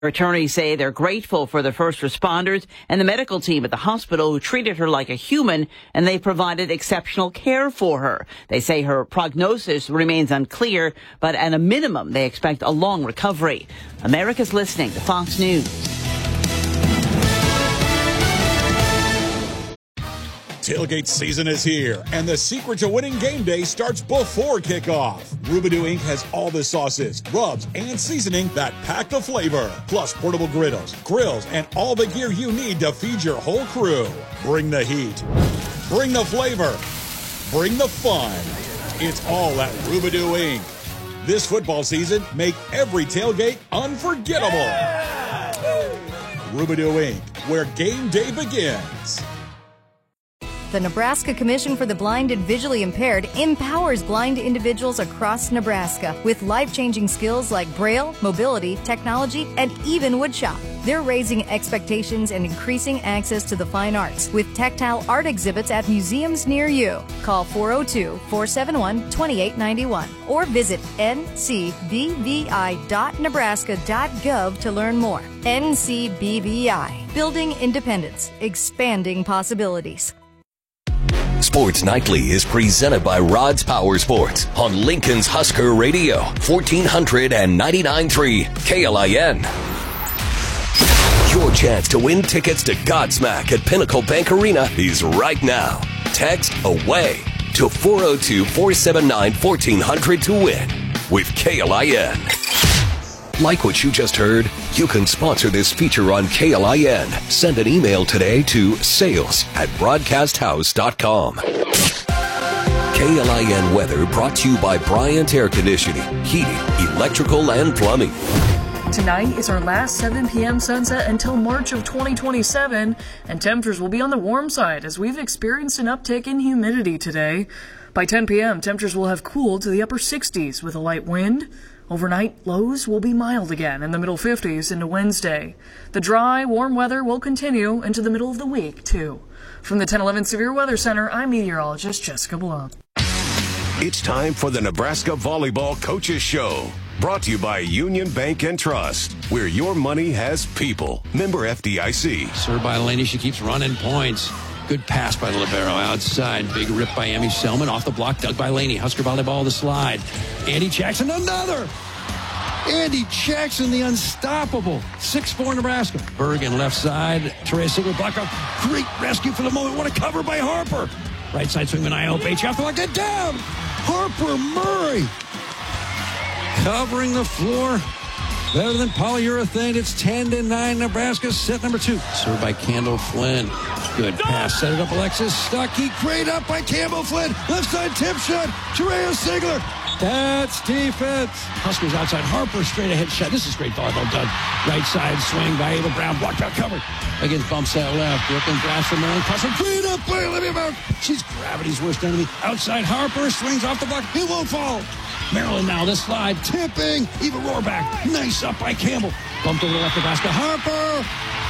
Attorneys say they're grateful for the first responders and the medical team at the hospital who treated her like a human, and they provided exceptional care for her. They say her prognosis remains unclear, but at a minimum, they expect a long recovery. America's listening to Fox News. Tailgate season is here, and the secret to winning game day starts before kickoff. Rubidou Inc. has all the sauces, rubs, and seasoning that pack the flavor, plus portable griddles, grills, and all the gear you need to feed your whole crew. Bring the heat. Bring the flavor. Bring the fun. It's all at Rubidou Inc. This football season, make every tailgate unforgettable. Yeah! Rubidou Inc., where game day begins. The Nebraska Commission for the Blind and Visually Impaired empowers blind individuals across Nebraska with life-changing skills like Braille, mobility, technology, and even woodshop. They're raising expectations and increasing access to the fine arts with tactile art exhibits at museums near you. Call 402-471-2891 or visit ncbvi.nebraska.gov to learn more. NCBVI, building independence, expanding possibilities. Sports Nightly is presented by Rods Power Sports on Lincoln's Husker Radio, 1499.3 KLIN. Your chance to win tickets to Godsmack at Pinnacle Bank Arena is right now. Text AWAY to 402-479-1400 to win with KLIN. Like what you just heard? You can sponsor this feature on KLIN. Send an email today to sales@broadcasthouse.com. KLIN weather brought to you by Bryant Air Conditioning, Heating, Electrical, and Plumbing. Tonight is our last 7 p.m. sunset until March of 2027, and temperatures will be on the warm side as we've experienced an uptick in humidity today. By 10 p.m., temperatures will have cooled to the upper 60s with a light wind. Overnight, lows will be mild again in the middle 50s into Wednesday. The dry, warm weather will continue into the middle of the week, too. From the 1011 Severe Weather Center, I'm meteorologist Jessica Blanc. It's time for the Nebraska Volleyball Coaches Show. Brought to you by Union Bank and Trust, where your money has people. Member FDIC. Served by Laney. She keeps running points. Good pass by the libero outside. Big rip by Emmy Selman. Off the block, dug by Laney. Husker volleyball the slide. Andy Jackson, another. Andy Jackson, the unstoppable. 6'4" Nebraska. Bergen left side. Teresa Sigler block up. Great rescue for the moment. What a cover by Harper. Right side swing with ILH. Off the block, get down. Harper Murray. Covering the floor. Better than polyurethane. It's 10-9. Nebraska set number 2. Served by Campbell Flynn. Good pass. Set it up. Alexis Stuckey. Great up by Campbell Flynn. Left side tip shot. Teresa Sigler. That's defense. Huskers outside. Harper straight ahead shot. This is great volleyball done. Right side swing by Ava Brown. Blocked out covered. Against bumps that left. Brooklyn blast from Maryland. Cross great up by Olivia Brown. She's gravity's worst enemy. Outside Harper. Swings off the block. He won't fall. Maryland now, this slide, tipping, Eva Rohrback, nice up by Campbell, bumped over the left Nebraska, Harper,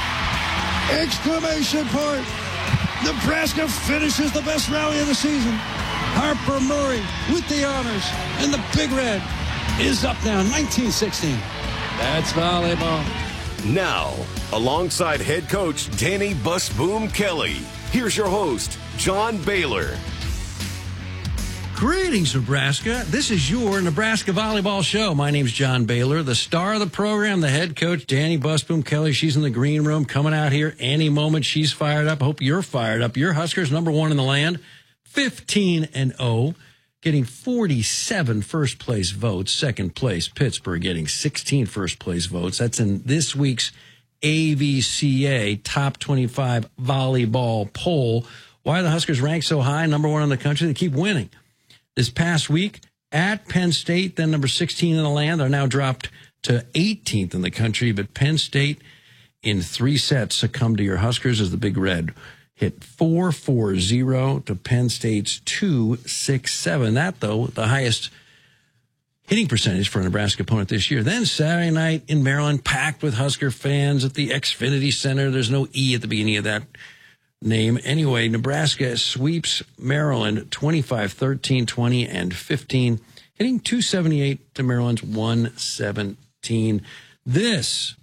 exclamation point, Nebraska finishes the best rally of the season, Harper Murray with the honors, and the Big Red is up now, 19-16, that's volleyball. Now, alongside head coach Danny Busboom Kelly, here's your host, John Baylor. Greetings, Nebraska. This is your Nebraska Volleyball Show. My name's John Baylor, the star of the program, the head coach, Danny Busboom Kelly. She's in the green room coming out here any moment. She's fired up. I hope you're fired up. Your Huskers, number 1 in the land, 15-0, getting 47 first-place votes. Second place, Pittsburgh, getting 16 first-place votes. That's in this week's AVCA Top 25 Volleyball Poll. Why are the Huskers ranked so high, number 1 in the country? They keep winning. This past week at Penn State, then number 16 in the land, they're now dropped to 18th in the country. But Penn State, in 3 sets, succumbed to your Huskers as the Big Red hit 4-4-0 to Penn State's 2-6-7. That, though, the highest hitting percentage for a Nebraska opponent this year. Then Saturday night in Maryland, packed with Husker fans at the Xfinity Center. There's no E at the beginning of that name. Anyway, Nebraska sweeps Maryland 25-13, 20, and 15, hitting 278 to Maryland's 117. This